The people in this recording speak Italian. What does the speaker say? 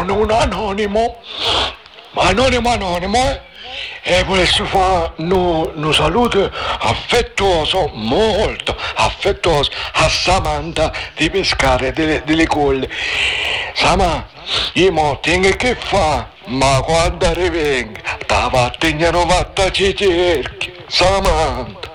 sono un anonimo, anonimo, e volessi fare un saluto affettuoso, molto affettuoso a Samantha di Pescare delle Colle. Sama, io mo tengo che fa, ma quando rivenga, la vattene fatta ci cerchi, Samantha.